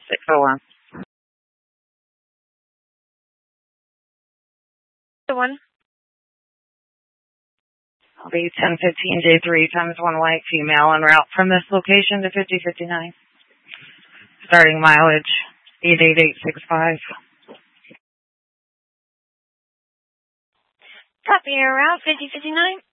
601. The one. I'll be 1015J3 times 1 white female en route from this location to 5059. Starting mileage 88865. Copy, en route 5059.